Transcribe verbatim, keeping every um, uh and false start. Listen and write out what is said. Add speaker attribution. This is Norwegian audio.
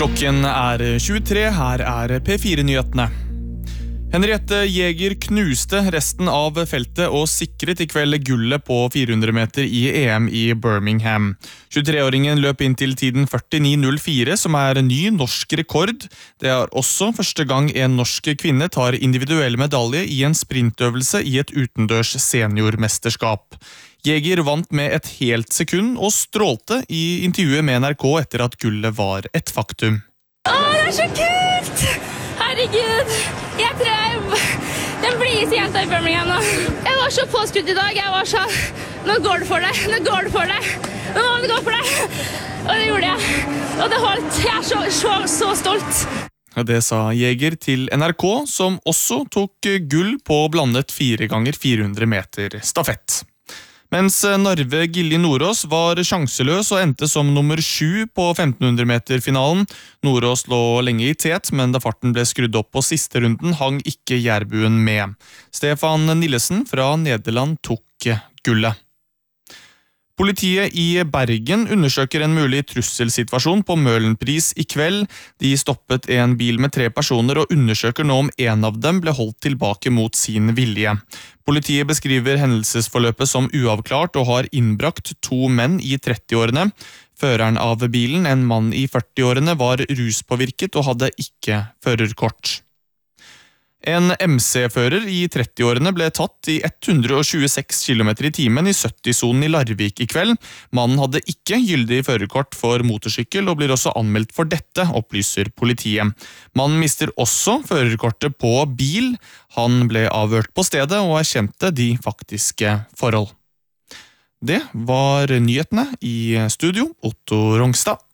Speaker 1: Klokken er tjuetre, her er P fire-nyhetene. Henriette Jæger knuste resten av feltet og sikret i kveld gullet på fire hundre meter i E M i Birmingham. tjuetre-åringen løp inn til tiden førtini null fire, som er ny norsk rekord. Det er også første gang en norsk kvinne tar individuell medalje i en sprintøvelse i et utendørs seniormesterskap. Jæger vant med et helt sekund og strålte i intervjuet med N R K etter at gullet var et faktum.
Speaker 2: Åh, det er så kult! Herregud, jeg tror jeg den blideste jenta i Birmingham nå. Jeg var så påskrudd i dag, jeg var så, nå går det for deg, nå går det for deg, nå må det gå for deg. Og det gjorde jeg, og det holdt, jeg er så, så, så stolt.
Speaker 1: Det sa Jæger til N R K, som også tok gull på blandet fire ganger fire hundre meter stafett. Mens Narve Gilje Nordås var sjanseløs og endte som nummer sju på femten hundre meter-finalen. Nordås lå lenge i tet, men da farten ble skrudd opp på siste runden, hang ikke jærbuen med. Stefan Nillesen fra Nederland tok gullet. Politiet i Bergen undersøker en mulig trusselsituasjon på Møhlenpris i kveld. De stoppet en bil med tre personer og undersøker nå om en av dem ble holdt tilbake mot sin vilje. Politiet beskriver hendelsesforløpet som uavklart og har innbrakt to menn i trettiårene. Føreren av bilen, en mann i førtiårene, var ruspåvirket og hadde ikke førerkort. En M C-fører i trettiårene ble tatt i hundre og tjueseks kilometer i timen i sytti-sonen i Larvik i kveld. Mannen hadde ikke gyldig førerkort for motorsykkel og blir også anmeldt for dette, opplyser politiet. Mannen mister også førerkortet på bil. Han ble avhørt på stedet og erkjente de faktiske forhold. Det var nyhetene i studio, Otto Rongstad.